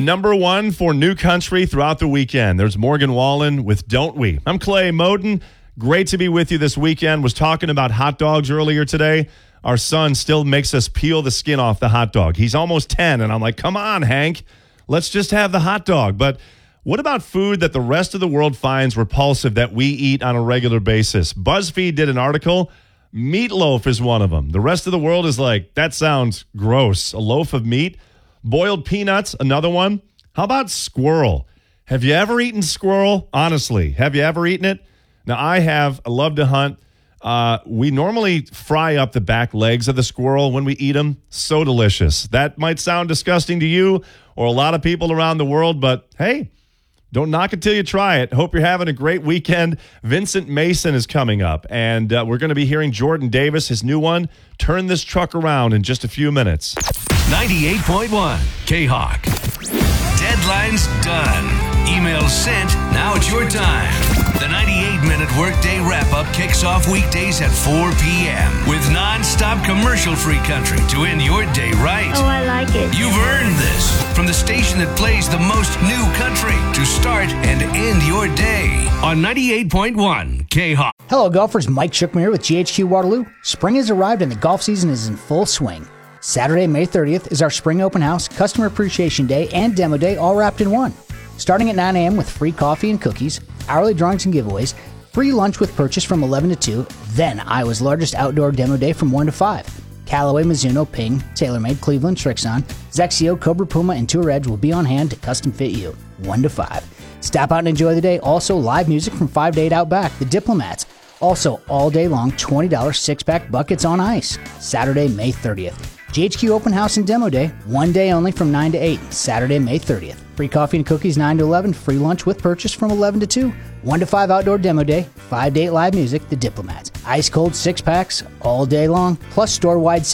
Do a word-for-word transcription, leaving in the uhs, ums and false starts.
number one for New Country throughout the weekend. There's Morgan Wallen with Don't We. I'm Clay Moden. Great to be with you this weekend. Was talking about hot dogs earlier today. Our son still makes us peel the skin off the hot dog. He's almost ten, and I'm like, come on, Hank. Let's just have the hot dog. But what about food that the rest of the world finds repulsive that we eat on a regular basis? BuzzFeed did an article. Meatloaf is one of them. The rest of the world is like, that sounds gross. A loaf of meat. Boiled peanuts, another one. How about squirrel? Have you ever eaten squirrel? Honestly, have you ever eaten it? Now, I have. I love to hunt. Uh, we normally fry up the back legs of the squirrel when we eat them. So delicious. That might sound disgusting to you or a lot of people around the world, but hey, don't knock it till you try it. Hope you're having a great weekend. Vincent Mason is coming up, and uh, we're going to be hearing Jordan Davis, his new one, Turn This Truck Around, in just a few minutes. ninety-eight point one K-Hawk. Deadline's done. Email sent. Now it's your time. The ninety-eight minute workday wrap-up kicks off weekdays at four p.m. with non-stop commercial-free country to end your day right. Oh, I like it. You've earned this from the station that plays the most new country to start and end your day on ninety-eight point one K-Hawk. Hello, golfers. Mike Shookmere with G H Q Waterloo. Spring has arrived and the golf season is in full swing. Saturday, May thirtieth is our Spring Open House, Customer Appreciation Day, and Demo Day all wrapped in one. Starting at nine a.m. with free coffee and cookies, hourly drawings and giveaways, free lunch with purchase from eleven to two, then Iowa's largest outdoor demo day from one to five. Callaway, Mizuno, Ping, TaylorMade, Cleveland, Trixon, Zexio, Cobra Puma, and Tour Edge will be on hand to custom fit you, one to five. Stop out and enjoy the day. Also, live music from five to eight out back, The Diplomats. Also, all day long, twenty dollars six-pack buckets on ice. Saturday, May thirtieth. G H Q Open House and Demo Day, one day only from nine to eight, Saturday, May thirtieth. Free coffee and cookies nine to eleven, free lunch with purchase from eleven to two, one to five outdoor demo day, five to eight live music, The Diplomats. Ice cold six packs all day long, plus store-wide